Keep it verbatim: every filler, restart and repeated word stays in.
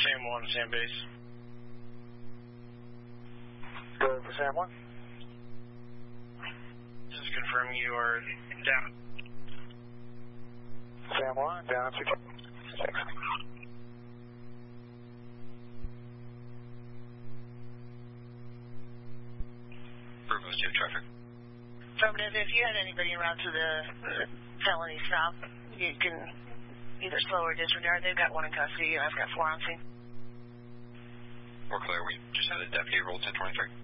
Sam one, Sam base. Go for Sam one. Just confirming you are down. Sam one, down at six. Bravo, do you have traffic? Affirmative. If you had anybody around to the felony stop, you can either slow or disregard. They've got one in custody, and I've got four on scene. We're clear. We just had a deputy roll ten twenty-three.